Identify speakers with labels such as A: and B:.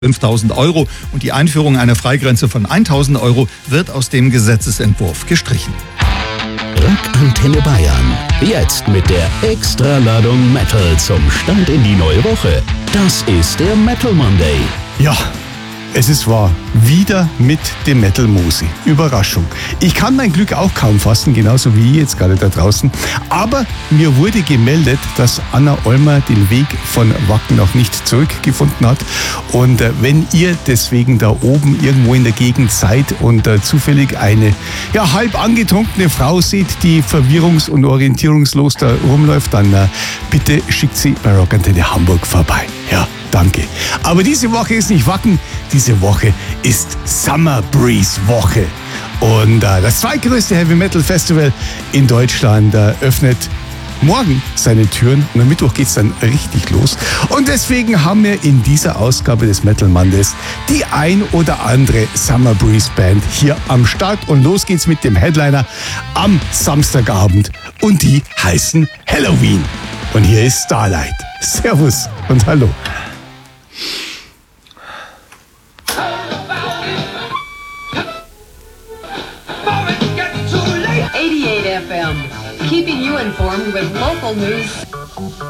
A: 5.000 Euro und die Einführung einer Freigrenze von 1.000 Euro wird aus dem Gesetzesentwurf gestrichen.
B: Rockantenne Bayern. Jetzt mit der Extraladung Metal zum Start in die neue Woche. Das ist der Metal Monday.
C: Ja, es ist wahr. Wieder mit dem Metal Mosi. Überraschung. Ich kann mein Glück auch kaum fassen, genauso wie ihr jetzt gerade da draußen. Aber mir wurde gemeldet, dass Anna Olmer den Weg von Wacken noch nicht zurückgefunden hat. Und wenn ihr deswegen da oben irgendwo in der Gegend seid und zufällig eine halb angetrunkene Frau seht, die verwirrungs- und orientierungslos da rumläuft, dann bitte schickt sie bei Rockantenne Hamburg vorbei. Ja, danke. Aber diese Woche ist nicht Wacken, diese Woche ist Summer Breeze Woche. Und das zweitgrößte Heavy Metal Festival in Deutschland öffnet morgen seine Türen und am Mittwoch geht's dann richtig los. Und deswegen haben wir in dieser Ausgabe des Metal Mondays die ein oder andere Summer Breeze Band hier am Start. Und los geht's mit dem Headliner am Samstagabend. Und die heißen Helloween. Und hier ist Starlight. Servus und hallo.
D: 88 FM, keeping you informed with local news.